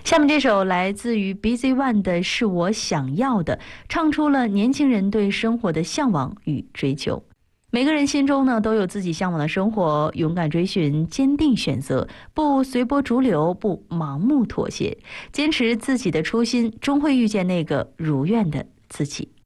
下面这首来自于 BZ One 的是我想要的，唱出了年轻人对生活的向往与追求。每个人心中呢都有自己向往的生活，勇敢追寻，坚定选择，不随波逐流，不盲目妥协，坚持自己的初心，终会遇见那个如愿的自己。